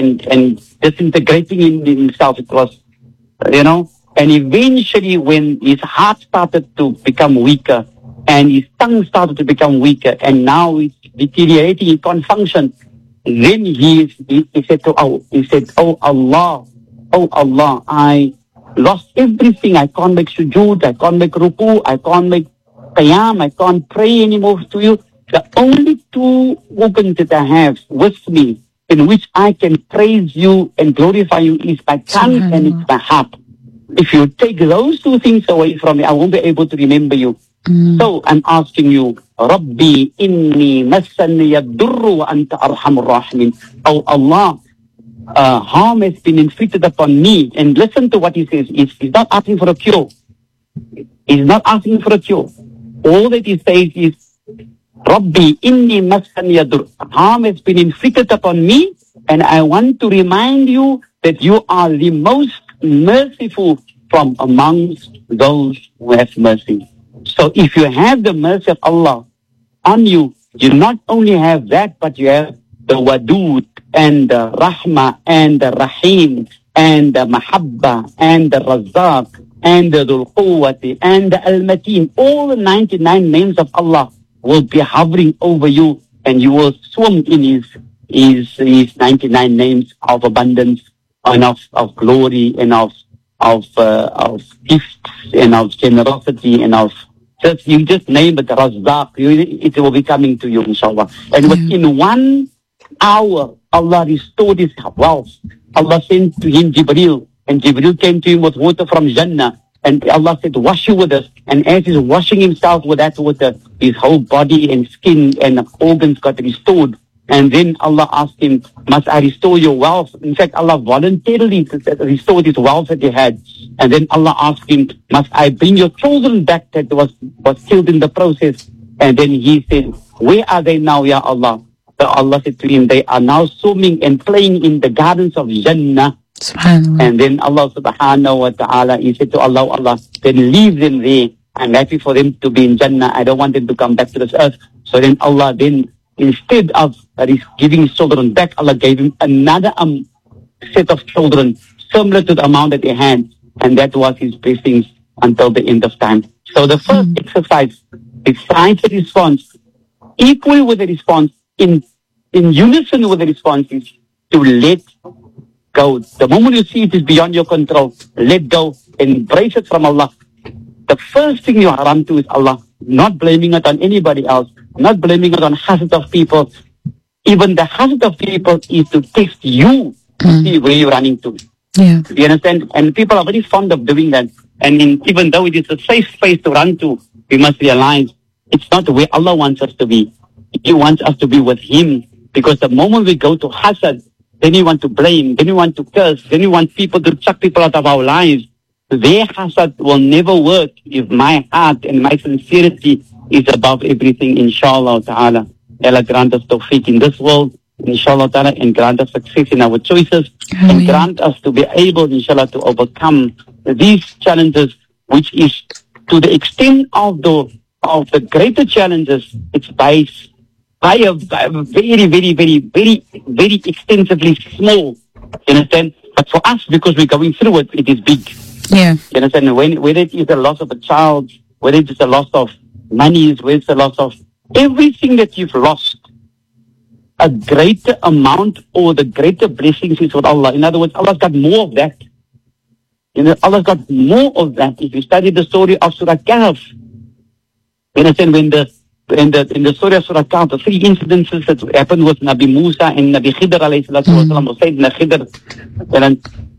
and disintegrating in himself. It was, and eventually when his heart started to become weaker and his tongue started to become weaker and now it's deteriorating, he can't function. Then he said, oh Allah, I lost everything. I can't make sujood, I can't make ruku, I can't make qiyam, I can't pray anymore to you. The only two organs that I have with me in which I can praise you and glorify you is my tongue and it's my heart. If you take those two things away from me, I won't be able to remember you. So I'm asking you, Rabbi inni massani yadurru wa anta arhamur rahimin. Oh Allah, harm has been inflicted upon me. And listen to what he says. He's not asking for a cure. He's not asking for a cure. All that he says is, Rabbi inni massani yadur. Harm has been inflicted upon me, and I want to remind you that you are the most merciful from amongst those who have mercy. So if you have the mercy of Allah on you, you not only have that, but you have the Wadud and the Rahma and the Rahim and the Mahabba and the Razzaq and the Dhul Quwwati and the Al-Mateen. All the 99 names of Allah will be hovering over you, and you will swim in his 99 names of abundance and of glory and of gifts and of generosity and of you just name it, Razzaq, it will be coming to you, inshallah. And within 1 hour, Allah restored his wealth. Allah sent to him Jibreel, and Jibreel came to him with water from Jannah. And Allah said, wash you with this. And as he's washing himself with that water, his whole body and skin and organs got restored. And then Allah asked him, must I restore your wealth? In fact, Allah voluntarily restored his wealth that he had. And then Allah asked him, must I bring your children back that was killed in the process? And then he said, where are they now, Ya Allah? So Allah said to him, they are now swimming and playing in the gardens of Jannah. And then Allah subhanahu wa ta'ala, he said to Allah, then leave them there. I'm happy for them to be in Jannah. I don't want them to come back to this earth. So then Allah instead of giving his children back, Allah gave him another set of children similar to the amount that he had. And that was his blessings until the end of time. So the first exercise, besides the response, equal with the response, in unison with the response, is to let go. The moment you see it is beyond your control, let go, embrace it from Allah. The first thing you run to is Allah, not blaming it on anybody else, not blaming it on hasad of people. Even the hasad of people is to test you to see where you're running to. Yeah. You understand? And people are very fond of doing that. And even though it is a safe space to run to, we must realize it's not where Allah wants us to be. He wants us to be with Him. Because the moment we go to hasad, then we want to blame, then we want to curse, then we want people to chuck people out of our lives. Their hasad will never work if my heart and my sincerity is above everything, inshallah ta'ala. Allah grant us tawfiq in this world, inshallah ta'ala, and grant us success in our choices, and grant us to be able, inshallah, to overcome these challenges, which is to the extent of the greater challenges. It's by a very, very, very, very, very extensively small. You understand? But for us, because we're going through it, it is big. Yeah. You understand? Whether it is the loss of a child, whether it is the loss of money, whether it's the loss of everything that you've lost, a greater amount or the greater blessings is with Allah. In other words, Allah's got more of that. Allah's got more of that. If you study the story of Surah Kahf, you understand, when in the story of Surah Kahf, the 3 incidences that happened with Nabi Musa and Nabi Khidr alayhi salatu wasalam, or Sayyidina Khidr,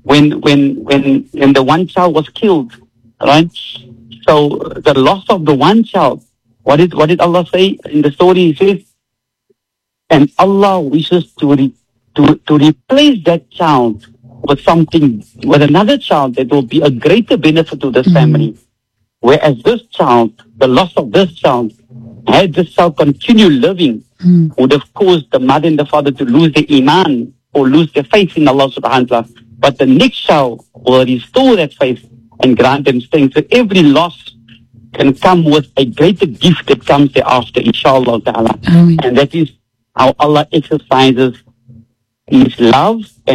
when the one child was killed, right? So the loss of the one child, what did Allah say in the story? He says, and Allah wishes to replace that child with another child that will be a greater benefit to this family. Whereas this child, the loss of this child, had this child continue living, would have caused the mother and the father to lose their iman or lose their faith in Allah subhanahu wa ta'ala. But the next child will restore that faith and grant them strength. So every loss can come with a greater gift that comes thereafter, inshallah ta'ala. And that is how Allah exercises His love